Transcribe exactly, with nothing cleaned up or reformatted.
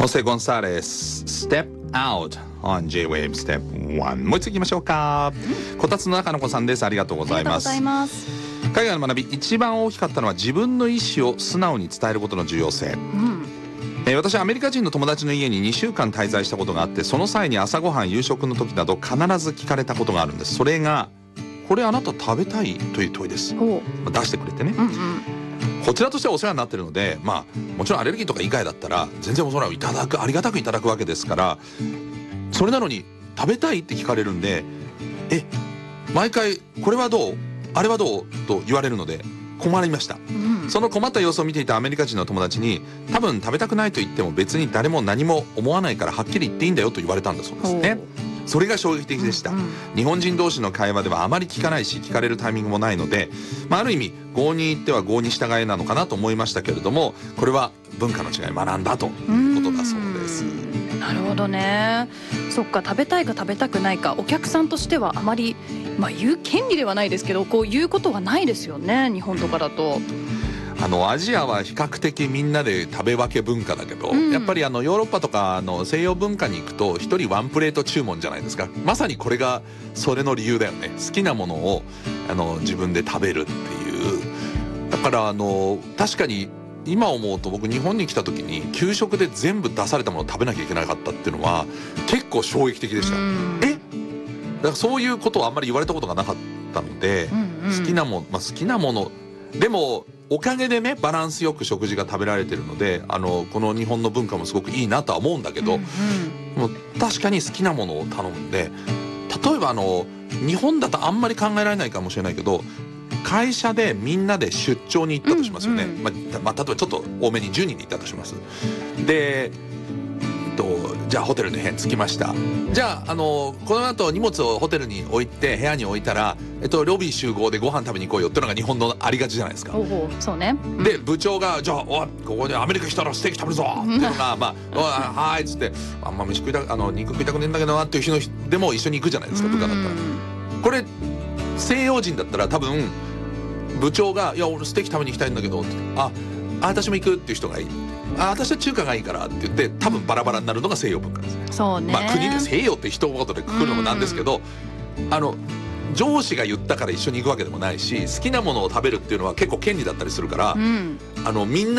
Jose Gonzalez Step Out on J-Wave Step ワン。もう一度いきましょうか。こたつの中の子さんです。ありがとうございます。 ありがとうございます。 海外の学び、一番大きかったのは自分の意思を素直に伝えることの重要性、うんえー、私はアメリカ人の友達の家ににしゅうかん滞在したことがあって、その際に朝ごはん夕食の時など必ず聞かれたことがあるんです。それがこれあなた食べたいという問いです。出してくれてね、うんうん、こちらとしてはお世話になってるので、まあもちろんアレルギーとか以外だったら全然それはいただくありがたくいただくわけですから、それなのに食べたいって聞かれるんで、え毎回これはどうあれはどうと言われるので困りました、うん、その困った様子を見ていたアメリカ人の友達に、多分食べたくないと言っても別に誰も何も思わないからはっきり言っていいんだよと言われたんだそうですね。それが衝撃的でした、うんうん、日本人同士の会話ではあまり聞かないし聞かれるタイミングもないので、まあ、ある意味郷に入っては郷に従えなのかなと思いましたけれども、これは文化の違いを学んだということだそうです。 なるほどね。そっか、食べたいか食べたくないか、お客さんとしてはあまり、まあ、言う権利ではないですけど、こう言うことはないですよね、日本とかだと。 あのアジアは比較的みんなで食べ分け文化だけど、うん、やっぱりあのヨーロッパとかの西洋文化に行くと一人ワンプレート注文じゃないですか。まさにこれがそれの理由だよね。好きなものをあの自分で食べるっていう。だからあの確かに今思うと、僕日本に来た時に給食で全部出されたものを食べなきゃいけなかったっていうのは結構衝撃的でした、うん、えだからそういうことはあんまり言われたことがなかったので、うんうん、好きなもの、まあ、好きなものでもおかげでねバランスよく食事が食べられてるので、あのこの日本の文化もすごくいいなとは思うんだけど、うんうん、もう確かに好きなものを頼んで、例えばあの日本だとあんまり考えられないかもしれないけど、会社でみんなで出張に行ったとしますよね、うんうん、まあまあ、例えばちょっと多めにじゅうにんで行ったとします。でとじゃあホテルの部屋に着きました。じゃあ、あのこの後荷物をホテルに置いて部屋に置いたら、えっと、ロビー集合でご飯食べに行こうよっていうのが日本のありがちじゃないですか。 おお、そうね、うん、 で部長がじゃあおここでアメリカ来たらステーキ食べるぞっていうのがまあはーいっつって、あんま飯食いたあの肉食いたくねえんだけどなっていう日の日でも一緒に行くじゃないですか、部下だったら。これ西洋人だったら多分部長が「いや俺ステーキ食べに行きたいんだけど」って「ああ私も行く」っていう人がいい。あ私は中華がいいからって言って多分バラバラになるのが西洋文化ですね。そうね。まあ国で西洋って一言でくくるのもなんですけど、あの上司が言ったから一緒に行くわけでもないし、好きなものを食べるっていうのは結構権利だったりするから、うん、あのみんな